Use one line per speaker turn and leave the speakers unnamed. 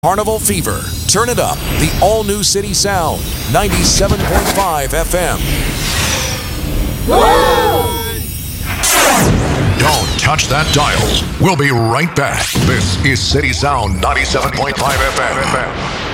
Carnival Fever. Turn it up. The all-new City Sound. 97.5 FM.
Don't touch that dial. We'll be right back. This is City Sound 97.5 FM.